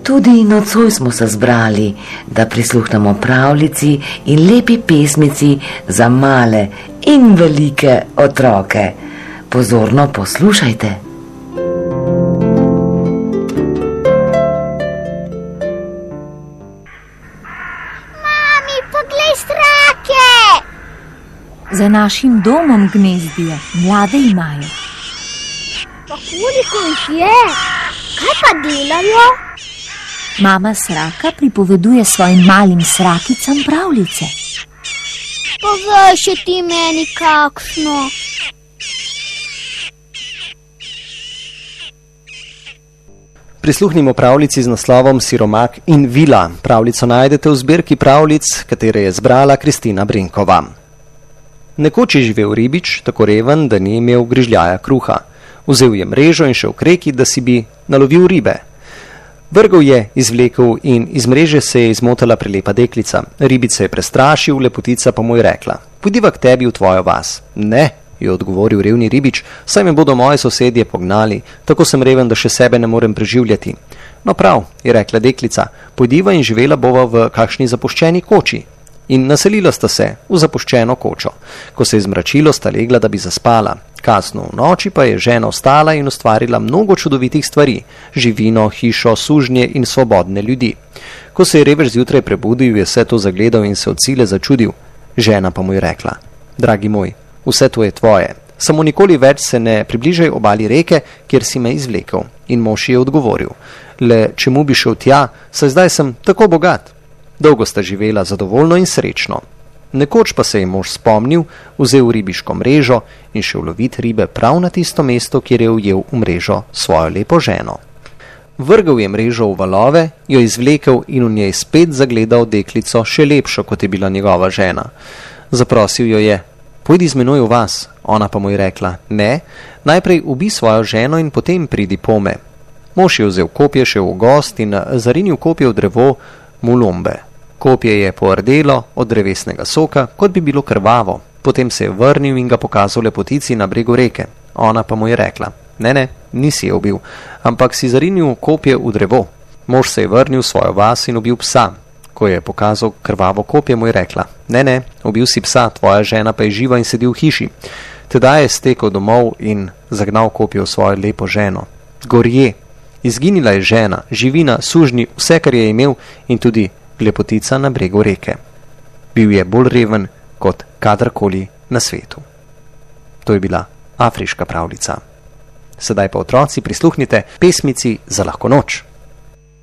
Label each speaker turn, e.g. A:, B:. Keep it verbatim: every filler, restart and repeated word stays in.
A: Tudi nocoj smo se zbrali, da prisluhnemo pravljici in lepi pesmici za male in velike otroke. Pozorno poslušajte.
B: Mami, poglej strake!
C: Za našim domom gnezdijo, mlade imajo.
B: Pa koliko jih je? Kaj pa delajo?
C: Mama sraka pripoveduje svojim malim srakicam pravljice.
B: Povej še ti meni kakšno.
D: Prisluhnimo pravljici z naslovom Siromak in vila. Pravljico najdete v zbirki pravljic, katere je zbrala Kristina Brinkova. Nekoč je živel ribič, tako reven, da ni imel grižljaja kruha. Vzel je mrežo in šel k reki, da si bi nalovil ribe. Vrgel je, izvlekel in iz mreže se je izmotala prelepa deklica. Ribič se je prestrašil, lepotica pa mu je rekla: "Pojdiva k tebi v tvojo vas." "Ne," je odgovoril revni ribič, "saj me bodo moji sosedje pognali, tako sem reven, da še sebe ne morem preživljati." "No prav," je rekla deklica, "pojdiva in živela bova v kakšni zapuščeni koči." In naselila sta se v zapuščeno kočo. Ko se je zmračilo, sta legla, da bi zaspala. Kasno v noči pa je žena vstala in ustvarila mnogo čudovitih stvari, živino, hišo, sužnje in svobodne ljudi. Ko se je revež zjutraj prebudil, je vse to zagledal in se od sile začudil. Žena pa mu je rekla: "Dragi moj, vse to je tvoje, samo nikoli več se ne približaj obali reke, kjer si me izvlekel." In mož je odgovoril: "Le čemu bi šel tja, saj zdaj sem tako bogat." Dolgo sta živela zadovoljno in srečno. Nekoč pa se je mož spomnil, vzel ribiško mrežo in šel lovit ribe prav na tisto mesto, kjer je ujel v mrežo svojo lepo ženo. Vrgel je mrežo v valove, jo izvlekel in v njej spet zagledal deklico, še lepšo, kot je bila njegova žena. Zaprosil jo je: "Pojdi z menoj v vas." Ona pa mu je rekla: "Ne, najprej ubi svojo ženo in potem pridi pome." Mož je vzel kopje, šel v gozd in zarinil kopje v drevo mulombe. Kopje je poardelo od drevesnega soka, kot bi bilo krvavo. Potem se je vrnil in ga pokazal lepotici na bregu reke. Ona pa mu je rekla: "Ne, ne, nisi je ubil, ampak si zarinil kopje v drevo." Mož se je vrnil v svojo vas in ubil psa. Ko je pokazal krvavo kopje, mu je rekla: "Ne, ne, ubil si psa, tvoja žena pa je živa in sedi v hiši." Tedaj je stekel domov in zagnal kopje v svojo lepo ženo. Gorje! Izginila je žena, živina, sužnji, vse, kar je imel, in tudi lepotica na bregu reke. Bil je bolj reven kot kadarkoli na svetu. To je bila afriška pravljica. Sedaj pa otroci prisluhnite pesmici za lahko noč.